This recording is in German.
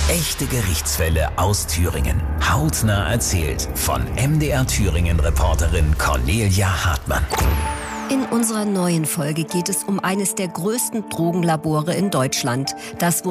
Echte Gerichtsfälle aus Thüringen. Hautnah erzählt von MDR Thüringen-Reporterin Cornelia Hartmann. In unserer neuen Folge geht es um eines der größten Drogenlabore in Deutschland. Das